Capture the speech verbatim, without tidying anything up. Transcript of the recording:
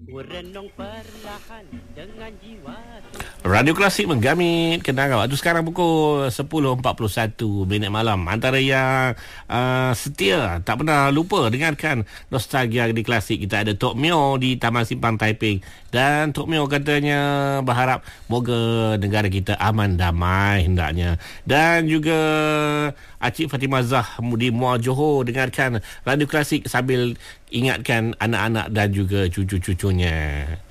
Merenung perlahan dengan jiwa. Radio Klasik menggamit kenangan. Waktu sekarang pukul sepuluh empat puluh satu minit malam. Antara yang uh, setia tak pernah lupa dengarkan Nostalgia di Klasik, kita ada Tok Mio di Taman Simpang Taiping. Dan Tok Mio katanya berharap moga negara kita aman damai hendaknya. Dan juga Acik Fatimah Zah di Muar Johor dengarkan Radio Klasik sambil ingatkan anak-anak dan juga cucu-cucunya.